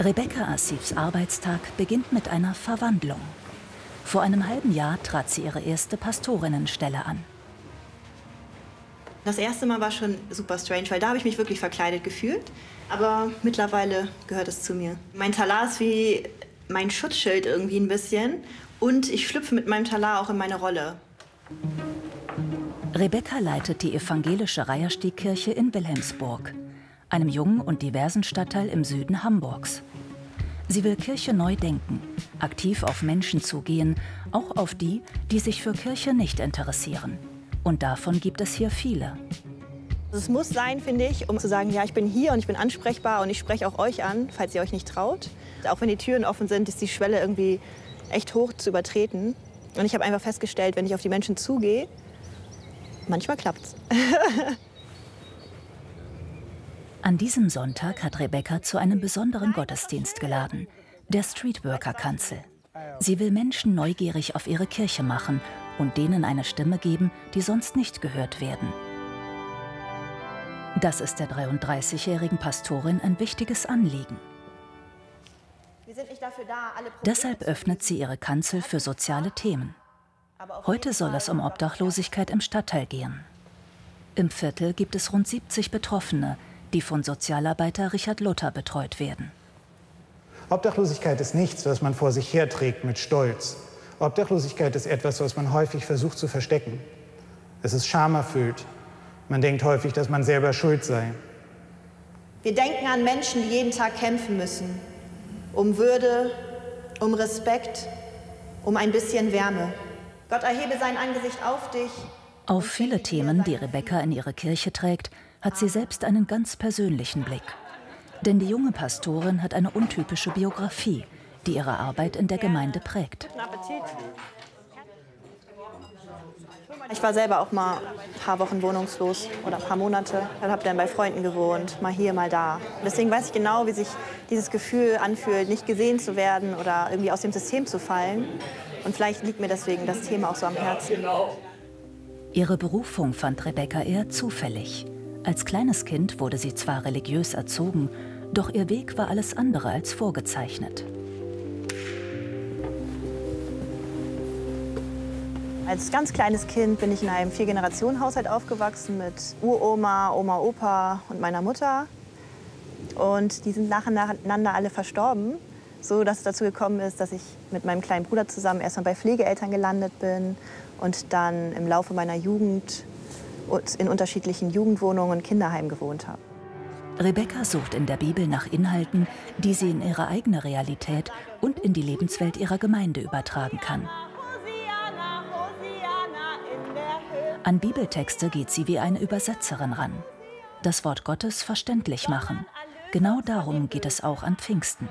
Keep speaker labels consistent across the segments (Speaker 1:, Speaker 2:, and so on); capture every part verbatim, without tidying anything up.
Speaker 1: Rebecca Assifs Arbeitstag beginnt mit einer Verwandlung. Vor einem halben Jahr trat sie ihre erste Pastorinnenstelle an.
Speaker 2: Das erste Mal war schon super strange, weil da habe ich mich wirklich verkleidet gefühlt. Aber mittlerweile gehört es zu mir. Mein Talar ist wie mein Schutzschild irgendwie ein bisschen. Und ich schlüpfe mit meinem Talar auch in meine Rolle.
Speaker 1: Rebecca leitet die evangelische Reiherstiegkirche in Wilhelmsburg, einem jungen und diversen Stadtteil im Süden Hamburgs. Sie will Kirche neu denken, aktiv auf Menschen zugehen, auch auf die, die sich für Kirche nicht interessieren. Und davon gibt es hier viele.
Speaker 2: Es muss sein, finde ich, um zu sagen, ja, ich bin hier und ich bin ansprechbar und ich spreche auch euch an, falls ihr euch nicht traut. Auch wenn die Türen offen sind, ist die Schwelle irgendwie echt hoch zu übertreten. Und ich habe einfach festgestellt, wenn ich auf die Menschen zugehe, manchmal klappt's.
Speaker 1: An diesem Sonntag hat Rebecca zu einem besonderen Gottesdienst geladen, der Streetworker-Kanzel. Sie will Menschen neugierig auf ihre Kirche machen und denen eine Stimme geben, die sonst nicht gehört werden. Das ist der dreiunddreißigjährigen Pastorin ein wichtiges Anliegen.
Speaker 2: Wir sind nicht dafür da, alle Probleme
Speaker 1: Deshalb öffnet sie ihre Kanzel für soziale Themen. Heute soll es um Obdachlosigkeit im Stadtteil gehen. Im Viertel gibt es rund siebzig Betroffene, die von Sozialarbeiter Richard Luther betreut werden.
Speaker 3: Obdachlosigkeit ist nichts, was man vor sich herträgt mit Stolz. Obdachlosigkeit ist etwas, was man häufig versucht zu verstecken. Es ist schamerfüllt. Man denkt häufig, dass man selber schuld sei.
Speaker 2: Wir denken an Menschen, die jeden Tag kämpfen müssen. Um Würde, um Respekt, um ein bisschen Wärme. Gott erhebe sein Angesicht auf dich.
Speaker 1: Auf viele Themen, die Rebecca in ihre Kirche trägt, hat sie selbst einen ganz persönlichen Blick. Denn die junge Pastorin hat eine untypische Biografie, die ihre Arbeit in der Gemeinde prägt.
Speaker 2: Ich war selber auch mal ein paar Wochen wohnungslos oder ein paar Monate. Ich habe dann bei Freunden gewohnt, mal hier, mal da. Deswegen weiß ich genau, wie sich dieses Gefühl anfühlt, nicht gesehen zu werden oder irgendwie aus dem System zu fallen. Und vielleicht liegt mir deswegen das Thema auch so am Herzen.
Speaker 1: Ihre Berufung fand Rebecca eher zufällig. Als kleines Kind wurde sie zwar religiös erzogen, doch ihr Weg war alles andere als vorgezeichnet.
Speaker 2: Als ganz kleines Kind bin ich in einem Vier-Generationen-Haushalt aufgewachsen mit Uroma, Oma, Opa und meiner Mutter. Und die sind nacheinander alle verstorben, so dass es dazu gekommen ist, dass ich mit meinem kleinen Bruder zusammen erstmal bei Pflegeeltern gelandet bin und dann im Laufe meiner Jugend in unterschiedlichen Jugendwohnungen und Kinderheimen gewohnt habe.
Speaker 1: Rebecca sucht in der Bibel nach Inhalten, die sie in ihre eigene Realität und in die Lebenswelt ihrer Gemeinde übertragen kann. An Bibeltexte geht sie wie eine Übersetzerin ran. Das Wort Gottes verständlich machen. Genau darum geht es auch an Pfingsten.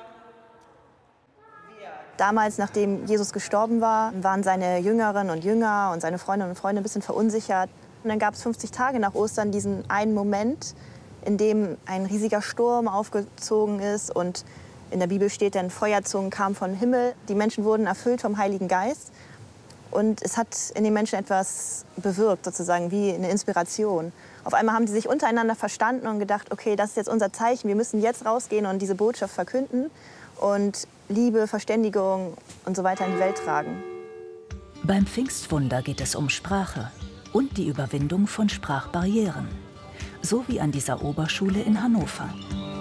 Speaker 2: Damals, nachdem Jesus gestorben war, waren seine Jüngerinnen und Jünger und seine Freundinnen und Freunde ein bisschen verunsichert. Und dann gab es fünfzig Tage nach Ostern diesen einen Moment, in dem ein riesiger Sturm aufgezogen ist. Und in der Bibel steht dann, Feuerzungen kamen vom Himmel. Die Menschen wurden erfüllt vom Heiligen Geist. Und es hat in den Menschen etwas bewirkt, sozusagen wie eine Inspiration. Auf einmal haben sie sich untereinander verstanden und gedacht, okay, das ist jetzt unser Zeichen, wir müssen jetzt rausgehen und diese Botschaft verkünden und Liebe, Verständigung und so weiter in die Welt tragen.
Speaker 1: Beim Pfingstwunder geht es um Sprache und die Überwindung von Sprachbarrieren. So wie an dieser Oberschule in Hannover.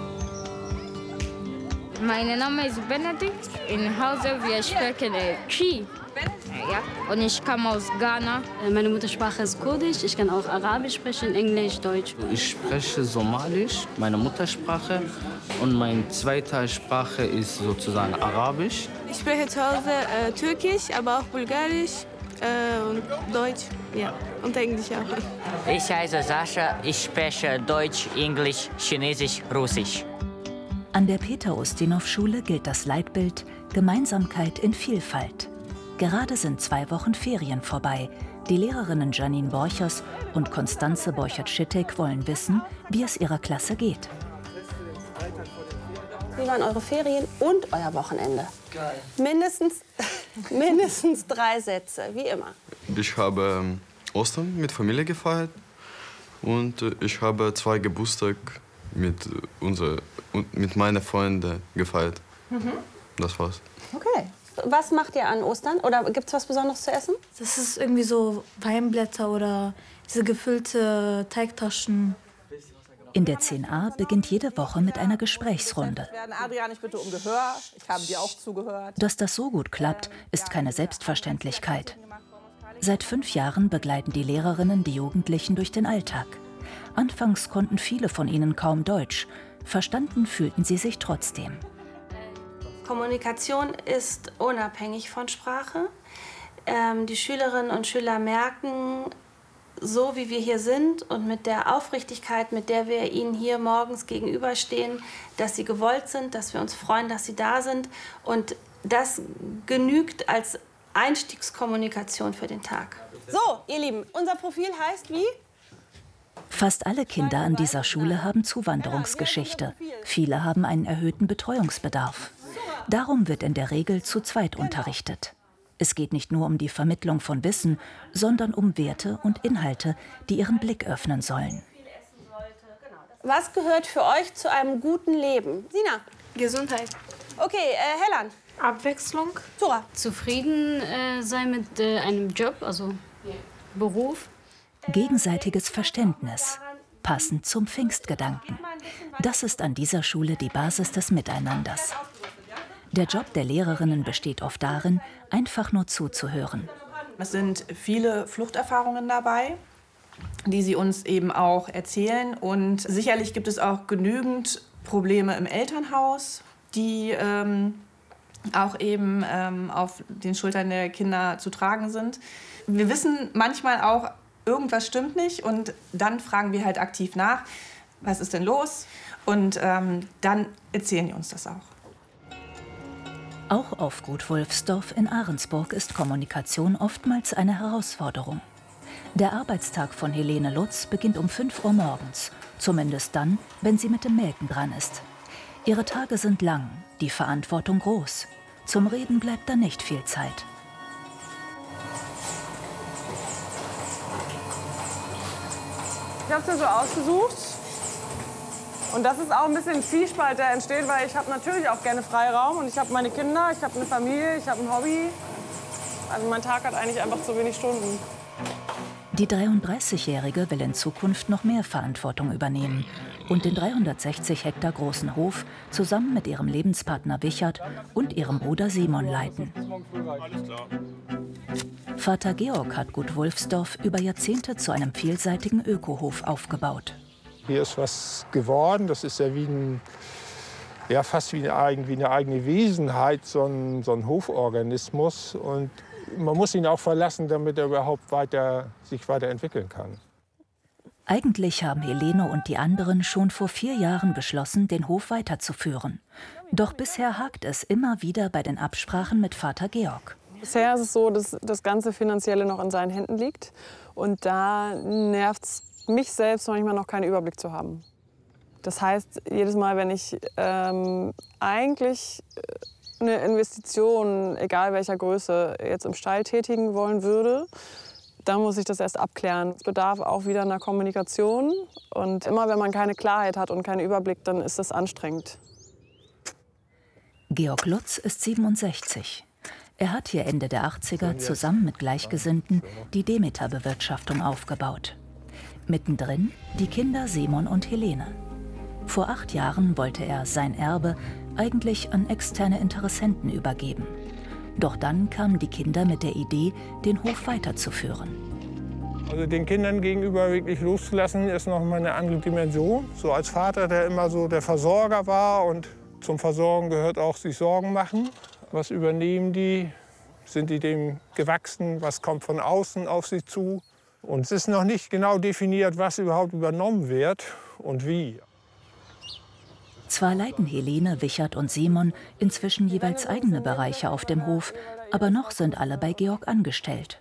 Speaker 4: Mein Name ist Benedikt. In Hause wir sprechen Chi. Ja. Und ich komme aus Ghana.
Speaker 5: Meine Muttersprache ist Kurdisch. Ich kann auch Arabisch sprechen, Englisch, Deutsch.
Speaker 6: Ich spreche Somalisch, meine Muttersprache. Und meine zweite Sprache ist sozusagen Arabisch.
Speaker 7: Ich spreche zu Hause äh, Türkisch, aber auch Bulgarisch äh, und Deutsch. Ja, und Englisch auch.
Speaker 8: Ich heiße Sascha. Ich spreche Deutsch, Englisch, Chinesisch, Russisch.
Speaker 1: An der Peter-Ustinov-Schule gilt das Leitbild Gemeinsamkeit in Vielfalt. Gerade sind zwei Wochen Ferien vorbei. Die Lehrerinnen Janine Borchers und Konstanze Borchert-Schittek wollen wissen, wie es ihrer Klasse geht.
Speaker 5: Wie waren eure Ferien und euer Wochenende? Geil. Mindestens, mindestens drei Sätze, wie immer.
Speaker 9: Ich habe Ostern mit Familie gefeiert und ich habe zwei Geburtstag mit, unsere, mit meinen Freunden gefeiert. Mhm. Das war's.
Speaker 5: Okay. Was macht ihr an Ostern? Oder gibt es was Besonderes zu essen?
Speaker 10: Das ist irgendwie so Weinblätter oder diese gefüllte Teigtaschen.
Speaker 1: In der zehn a beginnt jede Woche mit einer Gesprächsrunde.
Speaker 11: Adrian, ich bitte um Gehör. Ich habe dir auch zugehört.
Speaker 1: Dass das so gut klappt, ist keine Selbstverständlichkeit. Seit fünf Jahren begleiten die Lehrerinnen die Jugendlichen durch den Alltag. Anfangs konnten viele von ihnen kaum Deutsch. Verstanden fühlten sie sich trotzdem.
Speaker 5: Kommunikation ist unabhängig von Sprache. Ähm, die Schülerinnen und Schüler merken, so wie wir hier sind und mit der Aufrichtigkeit, mit der wir ihnen hier morgens gegenüberstehen, dass sie gewollt sind, dass wir uns freuen, dass sie da sind. Und das genügt als Einstiegskommunikation für den Tag. So, ihr Lieben, unser Profil heißt wie?
Speaker 1: Fast alle Kinder an dieser Schule haben Zuwanderungsgeschichte. Viele haben einen erhöhten Betreuungsbedarf. Darum wird in der Regel zu zweit unterrichtet. Es geht nicht nur um die Vermittlung von Wissen, sondern um Werte und Inhalte, die ihren Blick öffnen sollen.
Speaker 5: Was gehört für euch zu einem guten Leben? Sina?
Speaker 7: Gesundheit.
Speaker 5: Okay, äh, Helland?
Speaker 7: Abwechslung.
Speaker 5: Zora?
Speaker 12: Zufrieden äh, sein mit äh, einem Job, also Beruf.
Speaker 1: Gegenseitiges Verständnis, passend zum Pfingstgedanken. Das ist an dieser Schule die Basis des Miteinanders. Der Job der Lehrerinnen besteht oft darin, einfach nur zuzuhören.
Speaker 13: Es sind viele Fluchterfahrungen dabei, die sie uns eben auch erzählen. Und sicherlich gibt es auch genügend Probleme im Elternhaus, die ähm, auch eben ähm, auf den Schultern der Kinder zu tragen sind. Wir wissen manchmal auch, irgendwas stimmt nicht, und dann fragen wir halt aktiv nach, was ist denn los? Und ähm, dann erzählen die uns das auch.
Speaker 1: Auch auf Gut Wulfsdorf in Ahrensburg ist Kommunikation oftmals eine Herausforderung. Der Arbeitstag von Helene Lutz beginnt um fünf Uhr morgens, zumindest dann, wenn sie mit dem Melken dran ist. Ihre Tage sind lang, die Verantwortung groß. Zum Reden bleibt dann nicht viel Zeit.
Speaker 11: Ich habe es mir so ausgesucht. Und das ist auch ein bisschen Zwiespalt, der entsteht, weil ich habe natürlich auch gerne Freiraum und ich habe meine Kinder, ich habe eine Familie, ich habe ein Hobby. Also mein Tag hat eigentlich einfach zu wenig Stunden.
Speaker 1: Die dreiunddreißigjährige will in Zukunft noch mehr Verantwortung übernehmen und den dreihundertsechzig Hektar großen Hof zusammen mit ihrem Lebenspartner Wichert und ihrem Bruder Simon leiten. Vater Georg hat Gut Wulfsdorf über Jahrzehnte zu einem vielseitigen Ökohof aufgebaut.
Speaker 14: Hier ist was geworden, das ist ja, wie ein, ja fast wie eine, wie eine eigene Wesenheit, so ein, so ein Hoforganismus. Und man muss ihn auch verlassen, damit er überhaupt weiter, sich weiterentwickeln kann.
Speaker 1: Eigentlich haben Helene und die anderen schon vor vier Jahren beschlossen, den Hof weiterzuführen. Doch bisher hakt es immer wieder bei den Absprachen mit Vater Georg.
Speaker 15: Bisher ist es so, dass das ganze Finanzielle noch in seinen Händen liegt. Und da nervt es mich selbst manchmal noch keinen Überblick zu haben. Das heißt, jedes Mal, wenn ich ähm, eigentlich eine Investition, egal welcher Größe, jetzt im Stall tätigen wollen würde, dann muss ich das erst abklären. Es bedarf auch wieder einer Kommunikation. Und immer wenn man keine Klarheit hat und keinen Überblick, dann ist das anstrengend.
Speaker 1: Georg Lutz ist siebenundsechzig. Er hat hier Ende der achtziger zusammen mit Gleichgesinnten die Demeter-Bewirtschaftung aufgebaut. Mittendrin die Kinder Simon und Helene. Vor acht Jahren wollte er sein Erbe eigentlich an externe Interessenten übergeben. Doch dann kamen die Kinder mit der Idee, den Hof weiterzuführen.
Speaker 14: Also den Kindern gegenüber wirklich loszulassen, ist noch mal eine andere Dimension. So als Vater, der immer so der Versorger war, und zum Versorgen gehört auch sich Sorgen machen. Was übernehmen die? Sind die dem gewachsen? Was kommt von außen auf sie zu? Und es ist noch nicht genau definiert, was überhaupt übernommen wird und wie.
Speaker 1: Zwar leiten Helene, Wichert und Simon inzwischen jeweils eigene Bereiche auf dem Hof, aber noch sind alle bei Georg angestellt.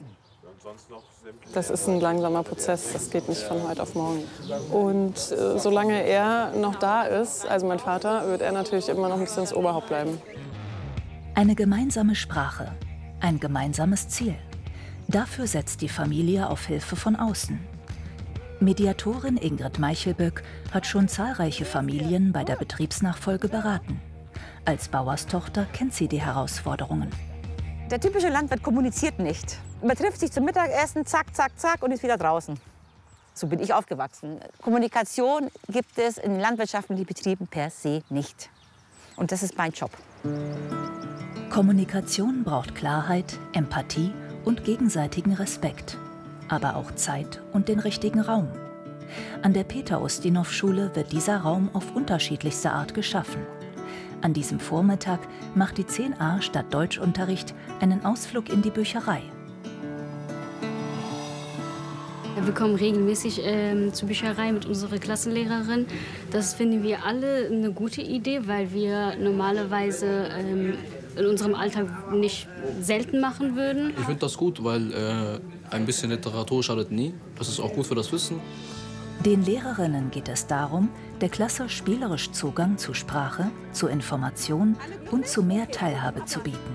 Speaker 15: Das ist ein langsamer Prozess, das geht nicht von heute auf morgen. Und äh, solange er noch da ist, also mein Vater, wird er natürlich immer noch ein bisschen das Oberhaupt bleiben.
Speaker 1: Eine gemeinsame Sprache, ein gemeinsames Ziel. Dafür setzt die Familie auf Hilfe von außen. Mediatorin Ingrid Meichelböck hat schon zahlreiche Familien bei der Betriebsnachfolge beraten. Als Bauerstochter kennt sie die Herausforderungen.
Speaker 16: Der typische Landwirt kommuniziert nicht. Man trifft sich zum Mittagessen, zack, zack, zack und ist wieder draußen. So bin ich aufgewachsen. Kommunikation gibt es in landwirtschaftlichen Betrieben per se nicht. Und das ist mein Job.
Speaker 1: Kommunikation braucht Klarheit, Empathie und gegenseitigen Respekt. Aber auch Zeit und den richtigen Raum. An der Peter-Ustinov-Schule wird dieser Raum auf unterschiedlichste Art geschaffen. An diesem Vormittag macht die zehn a statt Deutschunterricht einen Ausflug in die Bücherei.
Speaker 12: Wir kommen regelmäßig ähm, zur Bücherei mit unserer Klassenlehrerin. Das finden wir alle eine gute Idee, weil wir normalerweise ähm, in unserem Alltag nicht selten machen würden.
Speaker 17: Ich finde das gut, weil äh, ein bisschen Literatur schadet nie. Das ist auch gut für das Wissen.
Speaker 1: Den Lehrerinnen geht es darum, der Klasse spielerisch Zugang zu Sprache, zu Information und zu mehr Teilhabe zu bieten.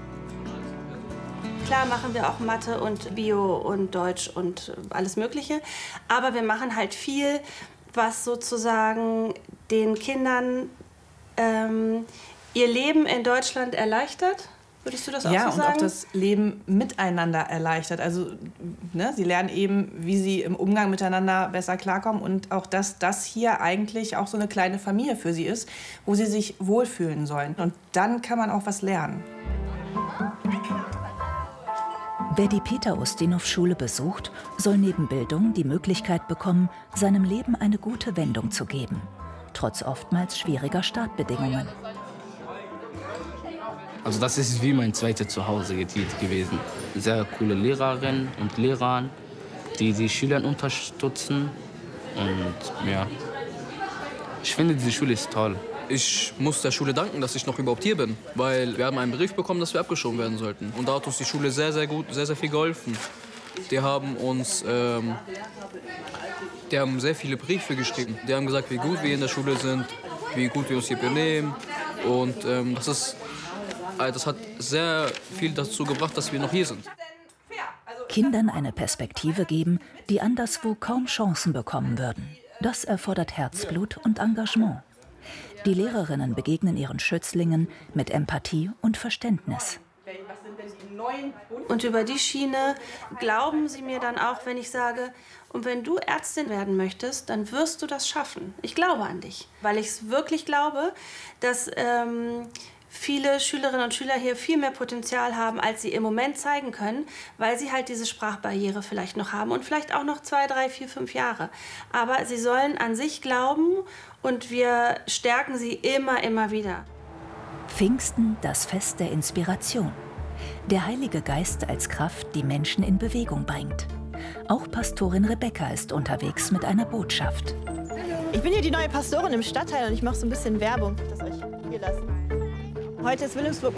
Speaker 5: Klar machen wir auch Mathe und Bio und Deutsch und alles Mögliche, aber wir machen halt viel, was sozusagen den Kindern ähm, ihr Leben in Deutschland erleichtert. Würdest du das auch
Speaker 13: ja,
Speaker 5: so sagen?
Speaker 13: Ja, und auch das Leben miteinander erleichtert. Also, ne, sie lernen eben, wie sie im Umgang miteinander besser klarkommen und auch, dass das hier eigentlich auch so eine kleine Familie für sie ist, wo sie sich wohlfühlen sollen. Und dann kann man auch was lernen.
Speaker 1: Wer die Peter-Ustinov-Schule besucht, soll neben Bildung die Möglichkeit bekommen, seinem Leben eine gute Wendung zu geben, trotz oftmals schwieriger Startbedingungen.
Speaker 6: Also das ist wie mein zweites Zuhause gewesen. Sehr coole Lehrerinnen und Lehrer, die die Schüler unterstützen. Und ja, ich finde, diese Schule ist toll.
Speaker 17: Ich muss der Schule danken, dass ich noch überhaupt hier bin, weil wir haben einen Brief bekommen, dass wir abgeschoben werden sollten. Und da hat uns die Schule sehr, sehr gut, sehr, sehr viel geholfen. Die haben uns, ähm, die haben sehr viele Briefe geschrieben. Die haben gesagt, wie gut wir in der Schule sind, wie gut wir uns hier benehmen. Und ähm, das ist, das hat sehr viel dazu gebracht, dass wir noch hier sind.
Speaker 1: Kindern eine Perspektive geben, die anderswo kaum Chancen bekommen würden. Das erfordert Herzblut und Engagement. Die Lehrerinnen begegnen ihren Schützlingen mit Empathie und Verständnis.
Speaker 5: Und über die Schiene glauben sie mir dann auch, wenn ich sage, und wenn du Ärztin werden möchtest, dann wirst du das schaffen. Ich glaube an dich, weil ich es wirklich glaube, dass ähm, viele Schülerinnen und Schüler hier viel mehr Potenzial haben, als sie im Moment zeigen können, weil sie halt diese Sprachbarriere vielleicht noch haben und vielleicht auch noch zwei, drei, vier, fünf Jahre. Aber sie sollen an sich glauben und wir stärken sie immer, immer wieder.
Speaker 1: Pfingsten, das Fest der Inspiration. Der Heilige Geist als Kraft, die Menschen in Bewegung bringt. Auch Pastorin Rebecca ist unterwegs mit einer Botschaft.
Speaker 2: Ich bin hier die neue Pastorin im Stadtteil und ich mache so ein bisschen Werbung, das euch hier lassen. Heute ist Wilhelmsburg